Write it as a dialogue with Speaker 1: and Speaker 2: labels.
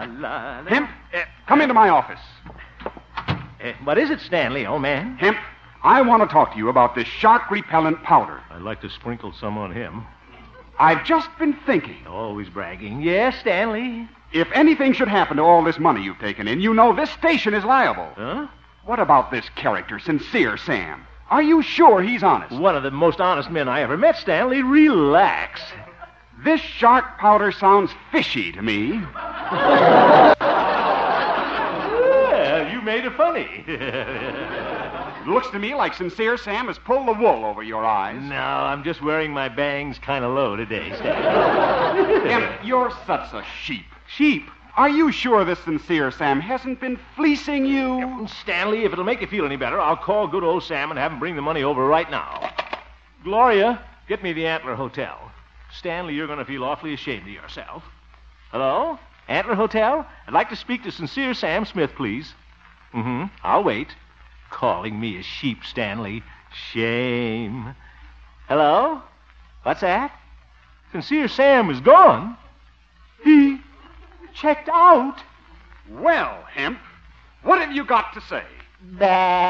Speaker 1: la.
Speaker 2: Hemp, come into my office.
Speaker 1: What is it, Stanley, old man?
Speaker 2: Hemp, I want to talk to you about this shark repellent powder.
Speaker 1: I'd like to sprinkle some on him.
Speaker 2: I've just been thinking.
Speaker 1: Always bragging. Yes, Stanley.
Speaker 2: If anything should happen to all this money you've taken in, you know this station is liable.
Speaker 1: Huh?
Speaker 2: What about this character, Sincere Sam? Are you sure he's honest?
Speaker 1: One of the most honest men I ever met, Stanley. Relax.
Speaker 2: This shark powder sounds fishy to me.
Speaker 1: Well, you made it funny.
Speaker 2: Looks to me like Sincere Sam has pulled the wool over your eyes.
Speaker 1: No, I'm just wearing my bangs kind of low today, Stanley.
Speaker 2: Hemp, you're such a sheep.
Speaker 1: Sheep.
Speaker 2: Are you sure this Sincere Sam hasn't been fleecing you?
Speaker 1: Stanley, if it'll make you feel any better, I'll call good old Sam and have him bring the money over right now. Gloria, get me the Antler Hotel. Stanley, you're going to feel awfully ashamed of yourself. Hello? Antler Hotel? I'd like to speak to Sincere Sam Smith, please. I'll wait. Calling me a sheep, Stanley. Shame. Hello? What's that? Sincere Sam is gone. He checked out.
Speaker 2: Well, Hemp, what have you got to say?
Speaker 1: Bah.